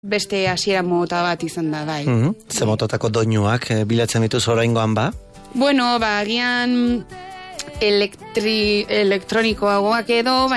beste hasiera mota bat izan da, bai. Ze mototako doinuak bilatzen dituz oraingoan ba? Bueno, agian elektronikoagoak edo,